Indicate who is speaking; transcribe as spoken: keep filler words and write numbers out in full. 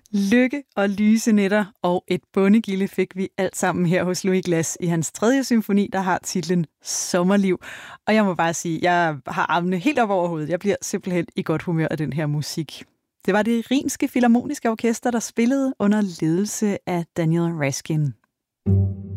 Speaker 1: Lykke og lyse nætter og et bondegilde fik vi alt sammen her hos Louis Glass i hans tredje symfoni, der har titlen Sommerliv. Og jeg må bare sige, jeg har armene helt op over hovedet. Jeg bliver simpelthen i godt humør af den her musik. Det var det Rhinske Filharmoniske Orkester, der spillede under ledelse af Daniel Raskin.